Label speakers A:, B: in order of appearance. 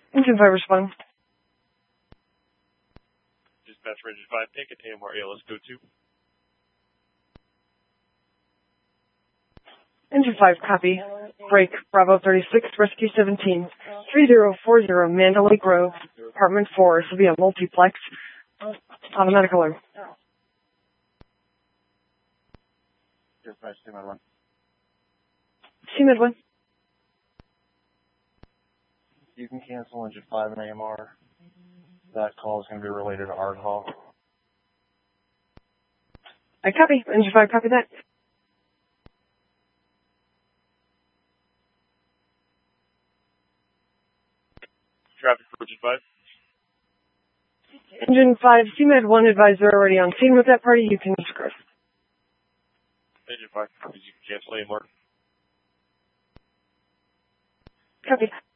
A: Engine 5 responding.
B: Dispatch Engine 5, take it, AMR ALS go to.
A: Engine 5, copy. Break, Bravo 36, Rescue 17. 3040 Mandalay Grove, Apartment 4. This will be a multiplex. Automatic alert.
C: Dispatch CMed 1.
A: CMed 1.
C: You can cancel Engine 5 and AMR. That call is going to be related to Ard Hall.
A: I copy. Engine 5, copy that.
B: Traffic for Engine 5.
A: Engine 5, CMed 1 advisor already on scene with that party. You can discuss.
B: Engine 5, you can cancel AMR.
A: Copy.